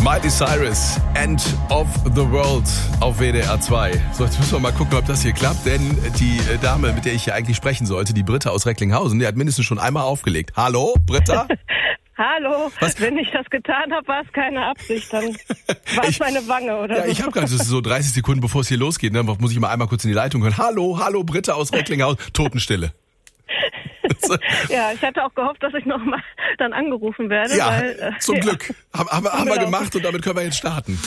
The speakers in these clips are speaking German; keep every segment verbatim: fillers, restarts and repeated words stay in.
Miley Cyrus, End of the World auf W D R zwei. So, jetzt müssen wir mal gucken, ob das hier klappt, denn die Dame, mit der ich hier eigentlich sprechen sollte, die Britta aus Recklinghausen, die hat mindestens schon einmal aufgelegt. Hallo, Britta? Hallo, Was? Wenn ich das getan habe, war es keine Absicht, dann war es Ich- meine Wange oder Ja, so. ich habe gerade so dreißig Sekunden, bevor es hier losgeht, ne, muss ich mal einmal kurz in die Leitung hören. Hallo, hallo, Britta aus Recklinghausen. Totenstille. Ja, ich hatte auch gehofft, dass ich nochmal dann angerufen werde. Ja, weil, äh, zum ja. Glück. Haben, haben, haben wir Genau. gemacht und damit können wir jetzt starten.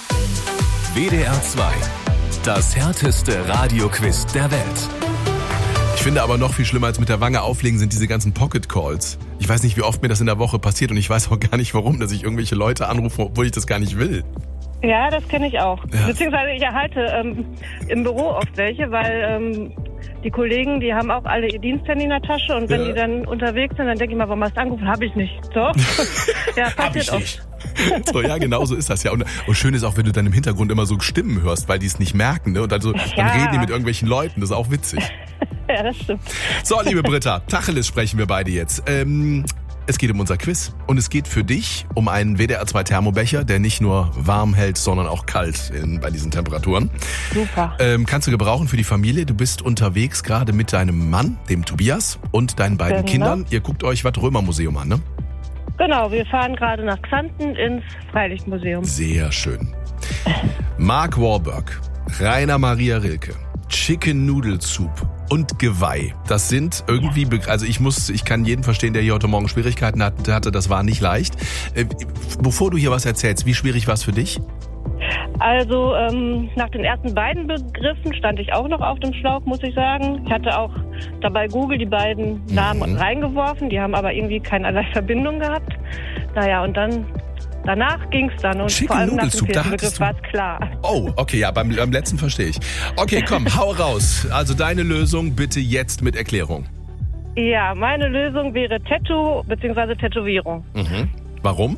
W D R zwei. Das härteste Radioquiz der Welt. Ich finde aber noch viel schlimmer als mit der Wange auflegen sind diese ganzen Pocket Calls. Ich weiß nicht, wie oft mir das in der Woche passiert und ich weiß auch gar nicht warum, dass ich irgendwelche Leute anrufe, obwohl ich das gar nicht will. Ja, das kenne ich auch. Ja. Beziehungsweise ich erhalte ähm, im Büro oft welche, weil ähm, die Kollegen, die haben auch alle ihr Diensthandy in der Tasche und wenn Ja. die dann unterwegs sind, dann denke ich mal, warum hast du angerufen? Habe ich nicht. So. Ja, passiert oft. So, ja, genau so ist das ja. Und, und schön ist auch, wenn du dann im Hintergrund immer so Stimmen hörst, weil die es nicht merken. Ne? Und dann, so, dann Ja. reden die mit irgendwelchen Leuten. Das ist auch witzig. Ja, das stimmt. So, liebe Britta, Tacheles sprechen wir beide jetzt. Ähm, es geht um unser Quiz. Und es geht für dich um einen W D R zwei Thermobecher, der nicht nur warm hält, sondern auch kalt in, bei diesen Temperaturen. Super. Ähm, kannst du gebrauchen für die Familie. Du bist unterwegs gerade mit deinem Mann, dem Tobias, und deinen beiden Genau. Kindern. Ihr guckt euch was Römermuseum an, ne? Genau, wir fahren gerade nach Xanten ins Freilichtmuseum. Sehr schön. Mark Wahlberg, Rainer Maria Rilke, Chicken Noodle Soup und Geweih. Das sind irgendwie, be- also ich muss, ich kann jeden verstehen, der hier heute Morgen Schwierigkeiten hatte, das war nicht leicht. Äh, bevor du hier was erzählst, wie schwierig war es für dich? Also ähm, nach den ersten beiden Begriffen stand ich auch noch auf dem Schlauch, muss ich sagen. Ich hatte auch dabei Google die beiden Namen Mhm. reingeworfen, die haben aber irgendwie keinerlei Verbindung gehabt. Naja, und dann danach ging's dann und Chicken vor allem nach Noodle dem Soup, da vierten hattest Begriff du- war es klar. Oh, okay, ja, beim, beim letzten verstehe ich. Okay, komm, hau raus. Also deine Lösung bitte jetzt mit Erklärung. Ja, meine Lösung wäre Tattoo bzw. Tätowierung. Mhm. Warum?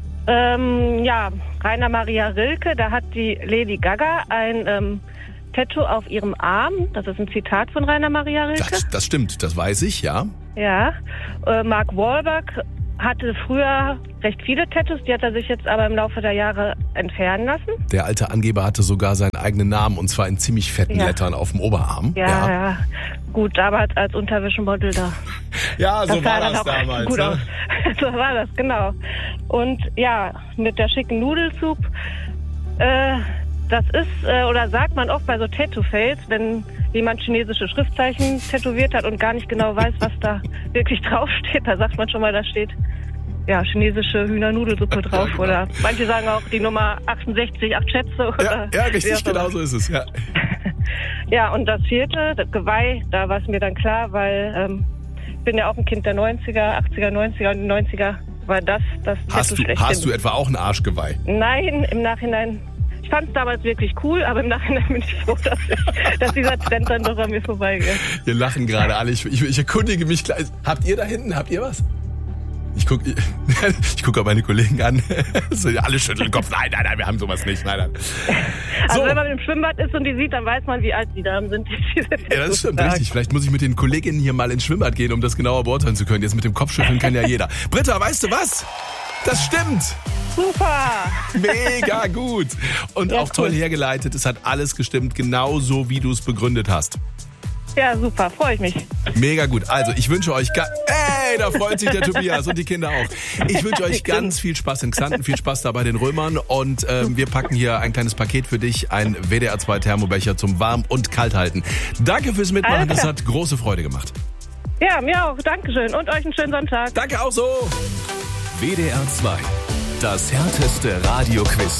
Ähm, ja, Rainer Maria Rilke, da hat die Lady Gaga ein ähm, Tattoo auf ihrem Arm. Das ist ein Zitat von Rainer Maria Rilke. Das, das stimmt, das weiß ich, ja. Ja, äh, Mark Wahlberg hatte früher recht viele Tattoos, die hat er sich jetzt aber im Laufe der Jahre entfernen lassen. Der alte Angeber hatte sogar seinen eigenen Namen und zwar in ziemlich fetten Ja. Lettern auf dem Oberarm. Ja, ja. ja. Gut, damals als Unterwäschemodel da. Ja, so Das war sah dann das auch damals. gut Ne? aus. So war das, genau. Und ja, mit der schicken Nudelsoup, äh, das ist, äh, oder sagt man oft bei so Tattoo-Fails, wenn jemand chinesische Schriftzeichen tätowiert hat und gar nicht genau weiß, was da wirklich draufsteht, da sagt man schon mal, da steht ja chinesische Hühnernudelsuppe drauf. Ja, genau. Oder manche sagen auch die Nummer achtundsechzig, acht Schätze. Ja, Oder ja, wie auch richtig, immer. genau so ist es. Ja. Ja, und das vierte, das Geweih, da war es mir dann klar, weil ähm, ich bin ja auch ein Kind der neunziger, achtziger, neunziger und die neunziger war das das Hast, Tattoo du, schlechthin. hast du etwa auch ein Arschgeweih? Nein, im Nachhinein, ich fand es damals wirklich cool, aber im Nachhinein bin ich froh, dass, ich, dass dieser Trend dann doch an mir vorbeigeht. Wir lachen gerade alle. Ich, ich, ich erkundige mich gleich. Habt ihr da hinten, habt ihr was? Ich gucke ich guck auch meine Kollegen an. So, alle schütteln den Kopf. Nein, nein, nein, wir haben sowas nicht. Nein, nein. Also So. wenn man im Schwimmbad ist und die sieht, dann weiß man, wie alt die Damen sind. Diese Ja, das stimmt, Tattoos richtig. Vielleicht muss ich mit den Kolleginnen hier mal ins Schwimmbad gehen, um das genauer beurteilen zu können. Jetzt mit dem Kopfschütteln kann ja jeder. Britta, weißt du was? Das stimmt. Super! Mega gut. Und Ja, auch toll cool. hergeleitet. Es hat alles gestimmt, genauso wie du es begründet hast. Ja, super, freue ich mich. Mega gut. Also, ich wünsche euch... Ga- Ey, da freut sich der Tobias und die Kinder auch. Ich wünsche euch ganz viel Spaß in Xanten, viel Spaß da bei den Römern und ähm, wir packen hier ein kleines Paket für dich, ein W D R zwei Thermobecher zum Warm- und Kalthalten. Danke fürs Mitmachen, Alles das klar. hat große Freude gemacht. Ja, mir auch. Dankeschön und euch einen schönen Sonntag. Danke auch so. W D R zwei. Das härteste Radioquiz